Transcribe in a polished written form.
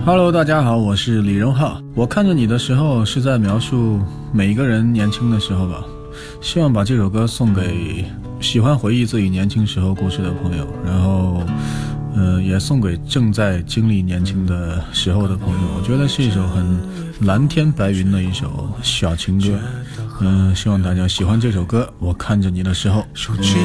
Hello， 大家好，我是李荣浩。我看着你的时候是在描述每一个人年轻的时候吧，希望把这首歌送给喜欢回忆自己年轻时候故事的朋友，然后也送给正在经历年轻的时候的朋友。我觉得是一首很蓝天白云的一首小情歌，希望大家喜欢这首歌。我看着你的时候。 手机